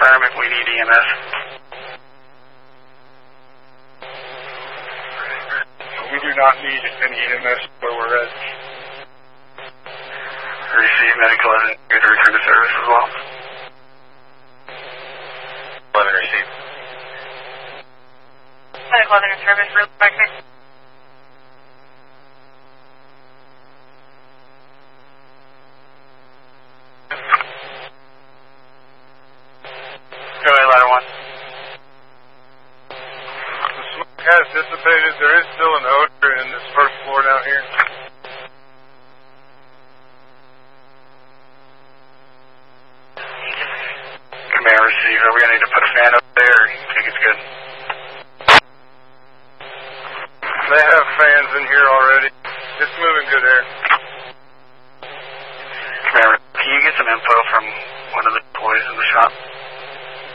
confirm if we need EMS. We do not need any EMS where we're at. Receive medical and good return to service as well. 11 receive. Medical other service, real quick. Go ahead, ladder 1. The smoke has dissipated. There is still an odor in this first floor down here. Command receive. Are we going to need to put a fan up there, or you think it's good? They have fans in here already. It's moving good air. Command, can you get some info from one of the employees in the shop?